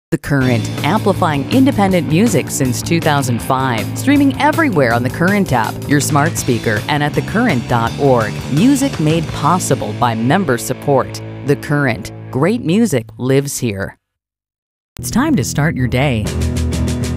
The Current, amplifying independent music since 2005. Streaming everywhere on the Current app, your smart speaker, and at thecurrent.org. Music made possible by member support. The Current. Great music lives here. It's time to start your day.